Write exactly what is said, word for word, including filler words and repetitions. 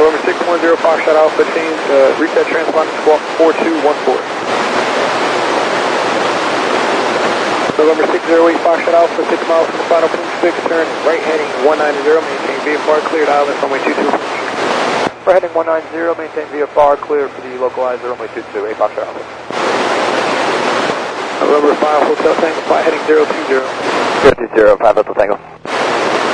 November six one zero Foxtrot Alpha, change, uh, reset transponder squawk four two one four. November six zero eight Foxtrot Alpha, six miles from the final point six, turn right heading one nine zero, maintain V F R cleared island runway two two. For heading one nine zero, maintain V F R clear for the localizer runway two two, eight Foxtrot Alpha. November five Hotel Tango, flight heading zero two zero. zero two zero, five Hotel Tango.